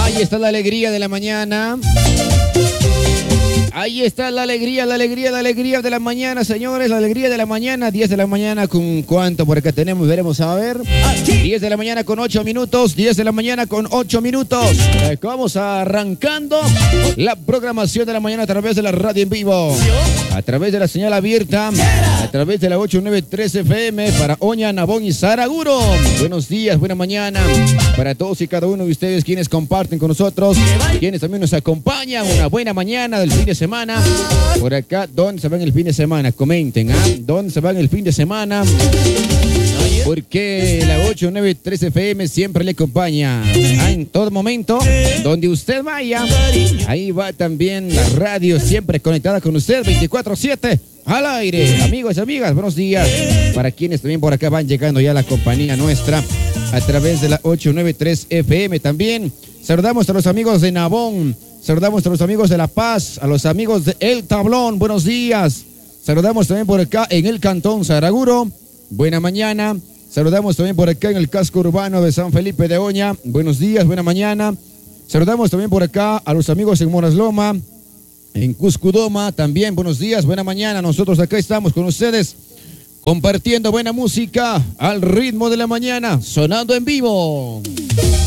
Ahí está la alegría de la mañana. Ahí está la alegría de la mañana, señores. La alegría de la mañana, 10 de la mañana con cuánto por acá tenemos, veremos a ver. 10 de la mañana con 8 minutos, 10 de la mañana con 8 minutos. Vamos arrancando la programación de la mañana a través de la radio en vivo, a través de la señal abierta, a través de la 893 FM para Oña, Nabón y Saraguro. Buenos días, buena mañana para todos y cada uno de ustedes quienes comparten con nosotros, quienes también nos acompañan. Una buena mañana del fin de semana. Por acá, ¿dónde se van el fin de semana? Comenten, ¿dónde se van el fin de semana? Porque la 893 FM siempre le acompaña en todo momento, donde usted vaya. Ahí va también la radio siempre conectada con usted 24/7 al aire. Amigos y amigas, buenos días para quienes también por acá van llegando ya a la compañía nuestra a través de la 893 FM. También saludamos a los amigos de Nabón, saludamos a los amigos de La Paz, a los amigos de El Tablón, buenos días. Saludamos también por acá en el Cantón Saraguro, buena mañana. Saludamos también por acá en el casco urbano de San Felipe de Oña, buenos días, buena mañana. Saludamos también por acá a los amigos en Morasloma, en Cuscudoma, también buenos días, buena mañana. Nosotros acá estamos con ustedes compartiendo buena música al ritmo de la mañana, sonando en vivo.